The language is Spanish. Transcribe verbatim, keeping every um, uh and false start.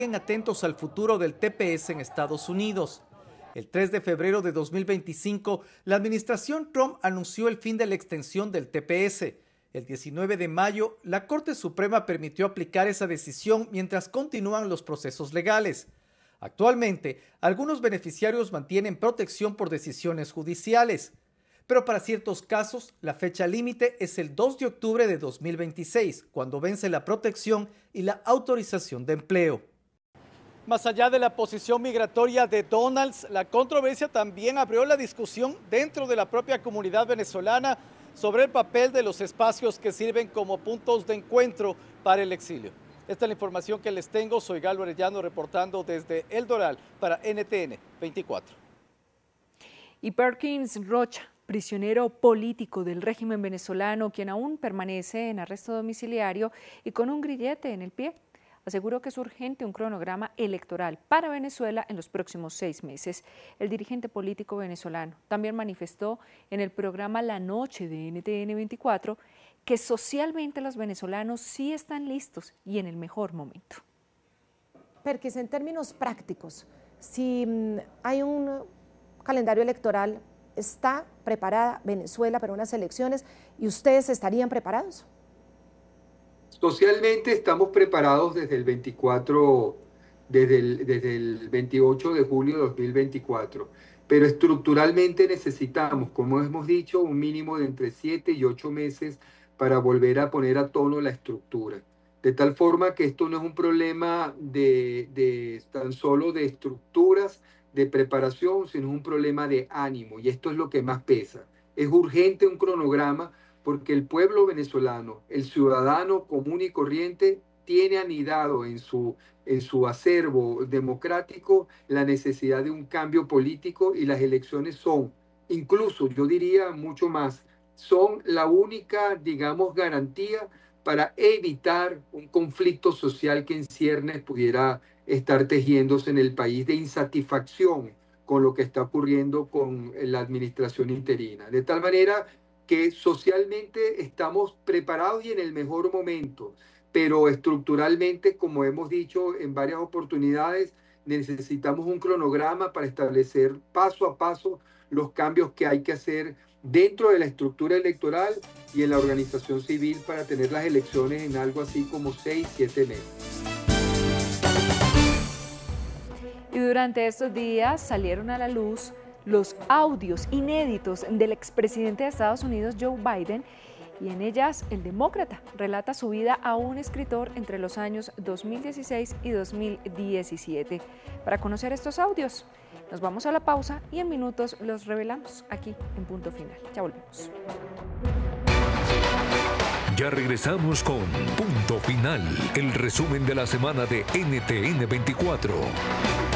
atentos al futuro del T P S en Estados Unidos. El tres de febrero de dos mil veinticinco, la administración Trump anunció el fin de la extensión del T P S. El diecinueve de mayo, la Corte Suprema permitió aplicar esa decisión mientras continúan los procesos legales. Actualmente, algunos beneficiarios mantienen protección por decisiones judiciales, pero para ciertos casos, la fecha límite es el dos de octubre de dos mil veintiséis, cuando vence la protección y la autorización de empleo. Más allá de la posición migratoria de Donalds, la controversia también abrió la discusión dentro de la propia comunidad venezolana sobre el papel de los espacios que sirven como puntos de encuentro para el exilio. Esta es la información que les tengo. Soy Galo Arellano reportando desde El Doral para N T N veinticuatro. Y Perkins Rocha, prisionero político del régimen venezolano, quien aún permanece en arresto domiciliario y con un grillete en el pie, aseguró que es urgente un cronograma electoral para Venezuela en los próximos seis meses. El dirigente político venezolano también manifestó en el programa La Noche de N T N veinticuatro que socialmente los venezolanos sí están listos y en el mejor momento. Perkins, en términos prácticos, si hay un calendario electoral, ¿está preparada Venezuela para unas elecciones y ustedes estarían preparados? Socialmente estamos preparados desde el veinticuatro, desde el, desde el veintiocho de julio de dos mil veinticuatro, pero estructuralmente necesitamos, como hemos dicho, un mínimo de entre siete y ocho meses para volver a poner a tono la estructura. De tal forma que esto no es un problema de, de tan solo de estructuras, de preparación, sino un problema de ánimo, y esto es lo que más pesa. Es urgente un cronograma porque el pueblo venezolano, el ciudadano común y corriente, tiene anidado en su, en su acervo democrático la necesidad de un cambio político, y las elecciones son, incluso yo diría mucho más, son la única, digamos, garantía para evitar un conflicto social que en ciernes pudiera estar tejiéndose en el país, de insatisfacción con lo que está ocurriendo con la administración interina. De tal manera que socialmente estamos preparados y en el mejor momento, pero estructuralmente, como hemos dicho en varias oportunidades, necesitamos un cronograma para establecer paso a paso los cambios que hay que hacer dentro de la estructura electoral y en la organización civil para tener las elecciones en algo así como seis, siete meses. Y durante estos días salieron a la luz los audios inéditos del expresidente de Estados Unidos, Joe Biden, y en ellas el demócrata relata su vida a un escritor entre los años dos mil dieciséis y dos mil diecisiete. Para conocer estos audios, nos vamos a la pausa y en minutos los revelamos aquí en Punto Final. Ya volvemos. Ya regresamos con Punto Final, el resumen de la semana de N T N veinticuatro.